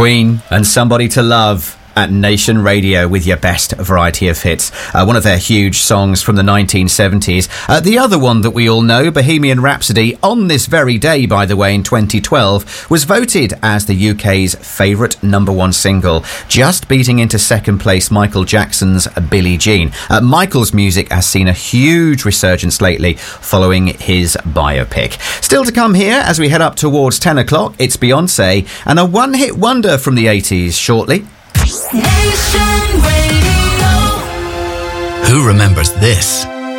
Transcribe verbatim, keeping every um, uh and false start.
Queen and Somebody to Love at Nation Radio with your best variety of hits. Uh, one of their huge songs from the nineteen seventies. Uh, the other one that we all know, Bohemian Rhapsody, on this very day, by the way, in twenty twelve, was voted as the U K's favourite number one single, just beating into second place Michael Jackson's Billie Jean. Uh, Michael's music has seen a huge resurgence lately following his biopic. Still to come here as we head up towards ten o'clock, it's Beyonce and a one-hit wonder from the eighties shortly. Nation Radio. Who remembers this?